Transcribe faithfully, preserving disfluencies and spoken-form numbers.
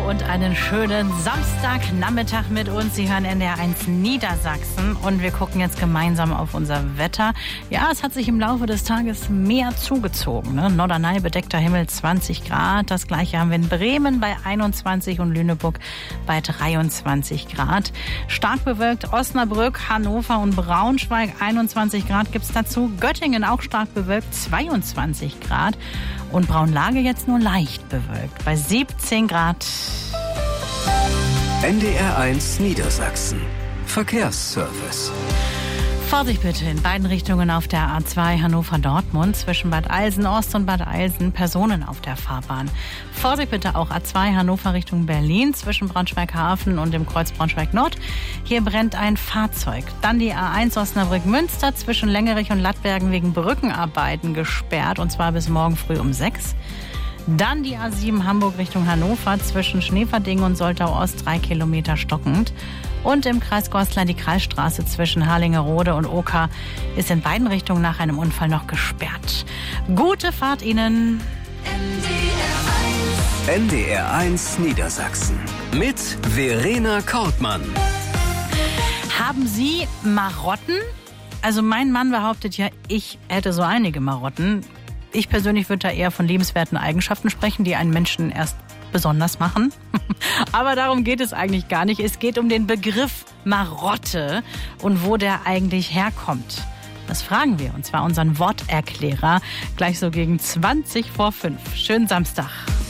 und einen schönen Samstagnachmittag mit uns. Sie hören N D R eins Niedersachsen und wir gucken jetzt gemeinsam auf unser Wetter. Ja, es hat sich im Laufe des Tages mehr zugezogen. Ne? Norderney bedeckter Himmel zwanzig Grad. Das gleiche haben wir in Bremen bei einundzwanzig und Lüneburg bei dreiundzwanzig Grad. Stark bewölkt Osnabrück, Hannover und Braunschweig einundzwanzig Grad gibt's dazu. Göttingen auch stark bewölkt zweiundzwanzig Grad. Und Braunlage jetzt nur leicht bewölkt bei siebzehn Grad. N D R eins Niedersachsen. Verkehrsservice. Vorsicht bitte in beiden Richtungen auf der A zwei Hannover-Dortmund zwischen Bad Eilsen-Ost und Bad Eilsen Personen auf der Fahrbahn. Vorsicht bitte auch A zwei Hannover Richtung Berlin zwischen Braunschweig-Hafen und dem Kreuz Braunschweig-Nord. Hier brennt ein Fahrzeug. Dann die A eins Osnabrück-Münster zwischen Längerich und Lattbergen wegen Brückenarbeiten gesperrt und zwar bis morgen früh um sechs. Dann die A sieben Hamburg Richtung Hannover zwischen Schneeverding und Soltau-Ost drei Kilometer stockend. Und im Kreis Goslar die Kreisstraße zwischen Harlingerode und Oker ist in beiden Richtungen nach einem Unfall noch gesperrt. Gute Fahrt Ihnen! N D R eins Niedersachsen mit Verena Kortmann. Haben Sie Marotten? Also mein Mann behauptet ja, ich hätte so einige Marotten. Ich persönlich würde da eher von liebenswerten Eigenschaften sprechen, die einen Menschen erst besonders machen. Aber darum geht es eigentlich gar nicht. Es geht um den Begriff Marotte und wo der eigentlich herkommt. Das fragen wir, und zwar unseren Worterklärer, gleich so gegen zwanzig vor fünf. Schönen Samstag.